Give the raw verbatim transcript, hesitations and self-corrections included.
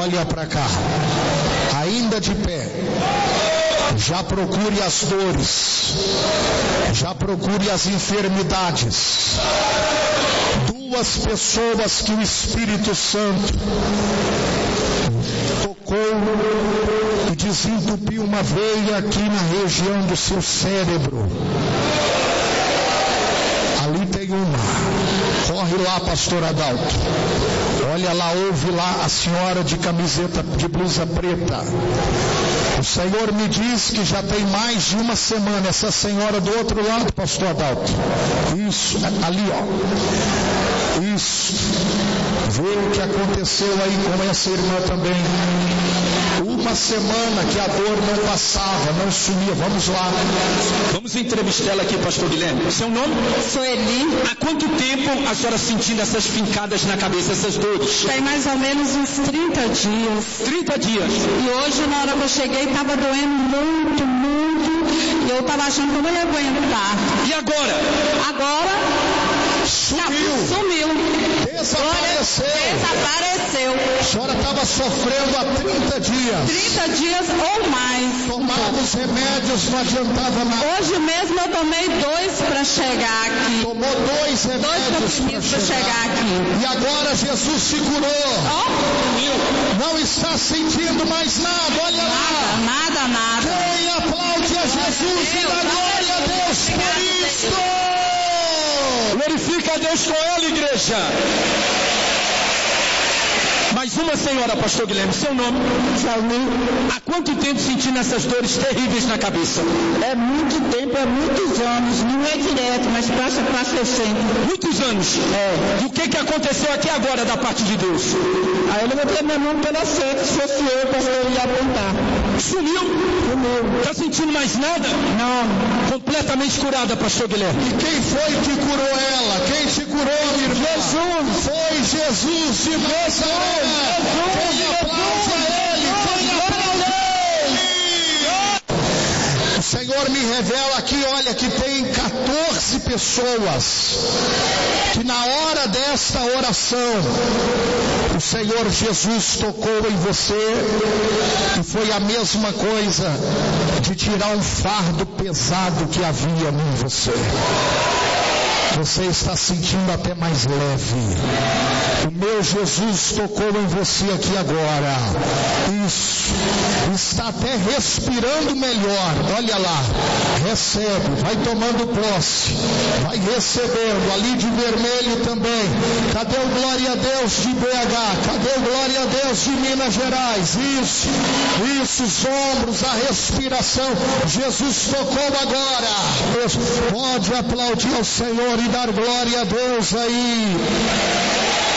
olha para cá, ainda de pé. Já procure as dores, já procure as enfermidades. Duas pessoas que o Espírito Santo tocou e desentupiu uma veia aqui na região do seu cérebro. Ali tem uma. Corre lá, pastor Adalto. Olha lá, ouve lá a senhora de camiseta, de blusa preta. O Senhor me diz que já tem mais de uma semana. Essa senhora do outro lado, pastor Adalto. Isso, ali ó. Isso. Vê o que aconteceu aí com essa irmã também. Uma semana que a dor não passava, não sumia. Vamos lá. Vamos entrevistar ela aqui, pastor Guilherme. Seu nome? Sueli. Há quanto tempo a senhora sentindo essas fincadas na cabeça, essas dores? Tem mais ou menos uns trinta dias. trinta dias. E hoje, na hora que eu cheguei, estava doendo muito, muito. E eu estava achando que eu não ia aguentar. E agora? Agora... Sumiu. Sumiu. Desapareceu. Desapareceu. A senhora estava sofrendo há trinta dias. trinta dias ou mais. Tomava os remédios, não adiantava nada. Hoje mesmo eu tomei dois para chegar aqui. Tomou dois remédios para chegar. chegar aqui. E agora Jesus se curou. Oh. Não está sentindo mais nada. Olha nada, lá. Nada, nada. Quem aplaude a Jesus e dá glória a Deus por isso. Glorifica a Deus com ela, igreja. Mais uma senhora, pastor Guilherme, seu nome? Jalmi. Há quanto tempo sentindo essas dores terríveis na cabeça? É muito tempo, é muitos anos. Não é direto, mas passa, passa sempre. Muitos anos? É. E o que que aconteceu aqui agora da parte de Deus? Aí eu levantei minha mão pela frente, se fosse eu, o pastor ia apontar. Sumiu? Sumiu. Está sentindo mais nada? Não. Completamente curada, pastor Guilherme. E quem foi que curou ela? Quem te curou, minha irmã? Jesus. Foi Jesus de Nazaré. Quem aplaude a ele? Quem aplaude a ele? O Senhor me revela aqui, olha, que tem quatorze pessoas que na hora desta oração o Senhor Jesus tocou em você e foi a mesma coisa de tirar um fardo pesado que havia em você. Você está sentindo até mais leve. O meu Jesus tocou em você aqui agora. Isso. Está até respirando melhor. Olha lá. Recebe. Vai tomando posse. Vai recebendo. Ali de vermelho também. Cadê o glória a Deus de B H? Cadê o glória a Deus de Minas Gerais? Isso. Isso. Os ombros, a respiração. Jesus tocou agora. Isso. Pode aplaudir ao Senhor e dar glória a Deus aí.